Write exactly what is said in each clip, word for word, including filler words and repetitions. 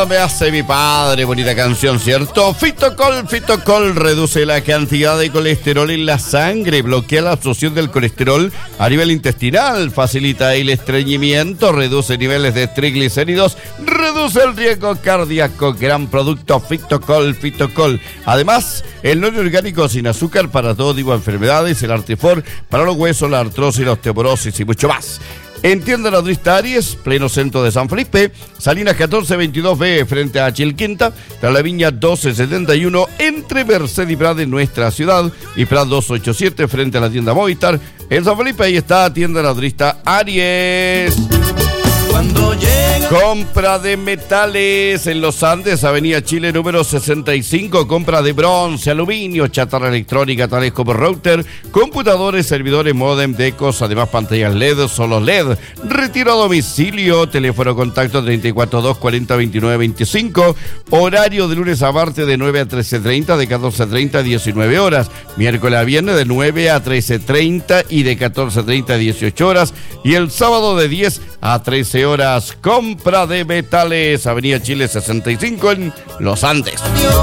Me hace mi padre, bonita canción, ¿cierto? Fitocol, Fitocol reduce la cantidad de colesterol en la sangre, bloquea la absorción del colesterol a nivel intestinal, facilita el estreñimiento, reduce niveles de triglicéridos, reduce el riesgo cardíaco. Gran producto, Fitocol, Fitocol. Además, el noni orgánico sin azúcar para todo tipo de enfermedades, el Artifor para los huesos, la artrosis, la osteoporosis y mucho más. En tienda Naturista Aries, pleno centro de San Felipe, Salinas catorce veintidós B frente a Chilquinta, tras la Viña doce setenta y uno entre Merced y Prat en nuestra ciudad y Prat doscientos ochenta y siete frente a la tienda Movistar. En San Felipe ahí está tienda Naturista Aries. Cuando llega... Compra de metales en Los Andes, Avenida Chile número sesenta y cinco, compra de bronce, aluminio, chatarra electrónica, tales como router, computadores, servidores, modem, decos, además pantallas L E D, solo L E D, retiro a domicilio, teléfono contacto treinta y cuatro dos cuarenta veintinueve veinticinco, horario de lunes a martes de nueve a trece treinta, de catorce treinta a diecinueve horas, miércoles a viernes de nueve a trece treinta y de catorce treinta a dieciocho horas, y el sábado de diez a trece horas. Compra de metales, Avenida Chile sesenta y cinco en Los Andes.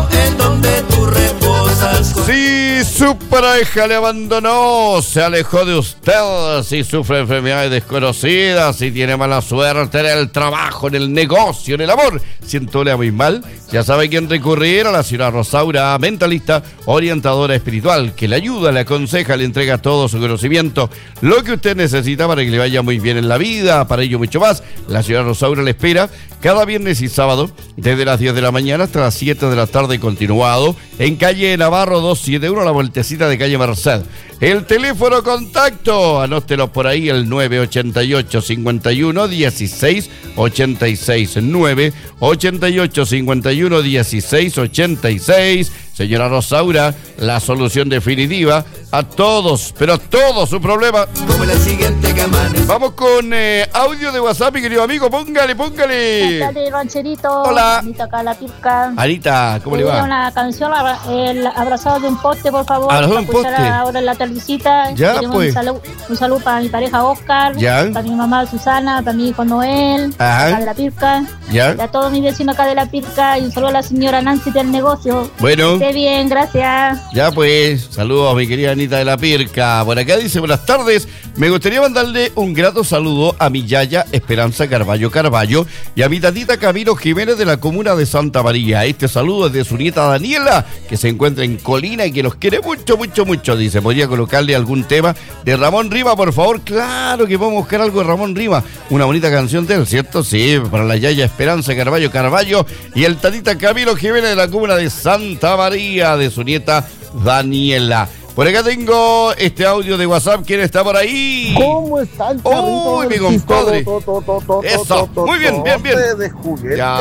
Si su pareja le abandonó, se alejó de usted, si sufre enfermedades desconocidas, si tiene mala suerte en el trabajo, en el negocio, en el amor, siento le muy mal, ya sabe a quién recurrir, a la señora Rosaura, mentalista, orientadora espiritual, que le ayuda, le aconseja, le entrega todo su conocimiento, lo que usted necesita para que le vaya muy bien en la vida, para ello mucho más. La señora Rosaura le espera cada viernes y sábado, desde las diez de la mañana hasta las siete de la tarde, continuado, en calle Navarro doscientos setenta y uno, la vueltecita de calle Merced. El teléfono contacto, anótelo por ahí, el nueve ochenta y ocho cincuenta y uno dieciséis ochenta y seis, nueve ochenta y ocho cincuenta y uno dieciséis ochenta y seis. Señora Rosaura, la solución definitiva a todos, pero a todos su problema. Como la siguiente camana. Vamos con eh, audio de WhatsApp, mi querido amigo, póngale, póngale. Dale, rancherito. Hola. Anita acá, la Pirca. Anita, ¿cómo le va? Una canción, el abrazado de un poste, por favor. Abrazado de un poste. Ahora en la tardecita. Ya, Queremos pues. Un saludo un saludo para mi pareja Oscar. Ya. Para mi mamá Susana, para mi hijo Noel. Ajá. Acá de la Pirca. Ya. Y a todos mis vecinos acá de la Pirca. Y un saludo a la señora Nancy del negocio. Bueno. Esté bien, gracias. Ya pues, saludos a mi querida Anita de la Pirca. Por acá dice, buenas tardes, me gustaría mandarle un grato saludo a mi yaya Esperanza Carballo Carballo y a mi tatita Camilo Jiménez de la comuna de Santa María. Este saludo es de su nieta Daniela, que se encuentra en Colina y que los quiere mucho, mucho, mucho. Dice, ¿podría colocarle algún tema de Ramón Rima, por favor? Claro que podemos buscar algo de Ramón Rima, una bonita canción de él, ¿cierto? Sí, para la yaya Esperanza Carballo Carballo y el tatita Camilo Jiménez de la comuna de Santa María, de su nieta Daniela. Por acá tengo este audio de WhatsApp. ¿Quién está por ahí? ¿Cómo está el carrito? Uy, mi compadre. Eso, muy bien, bien, bien. De juguete. Ya.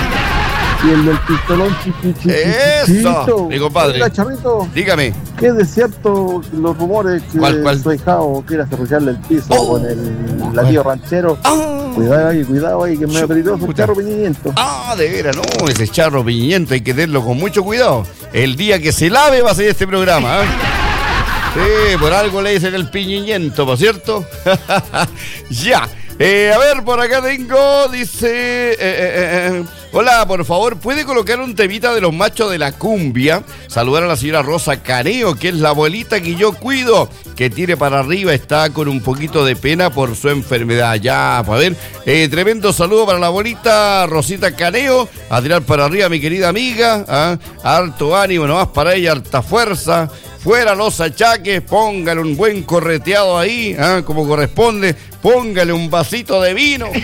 Y el del pistolón chiquichito. Eso, mi compadre. Oiga, Charrito, dígame. ¿qué es de cierto los rumores que ¿Cuál, cuál? su hijao quiere cerrullarle el piso Oh. con el latío ranchero? Ah. Cuidado ahí, cuidado ahí, que es medio peligroso el charro piñimiento. Ah, de veras, no, ese charro piñento hay que tenerlo con mucho cuidado. El día que se lave va a ser este programa, ¿eh? Sí, por algo le dicen el piñimiento, ¿por cierto? Ya. Eh, a ver, por acá tengo, dice... Eh, eh, eh, hola, por favor, ¿puede colocar un temita de los machos de la cumbia? Saludar a la señora Rosa Caneo, que es la abuelita que yo cuido, que tire para arriba, está con un poquito de pena por su enfermedad. Ya, pues a ver, eh, tremendo saludo para la abuelita Rosita Caneo, a tirar para arriba, mi querida amiga, ¿ah? Harto ánimo nomás para ella, harta fuerza. Fuera los achaques, póngale un buen correteado ahí, ¿eh? Como corresponde, póngale un vasito de vino. ¿Eh?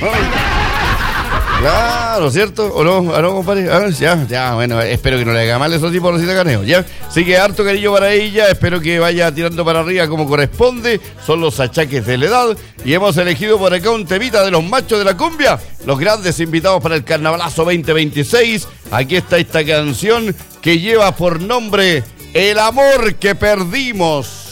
Claro, ¿cierto? ¿O no? ¿O no, compadre? Ah, ya, ya, bueno, espero que no le haga mal esos tipos de Rosita Caneo, ¿ya? Así que harto cariño para ella, espero que vaya tirando para arriba como corresponde, son los achaques de la edad, y hemos elegido por acá un temita de los machos de la cumbia, los grandes invitados para el Carnavalazo veinte veintiséis. Aquí está esta canción que lleva por nombre El amor que perdimos.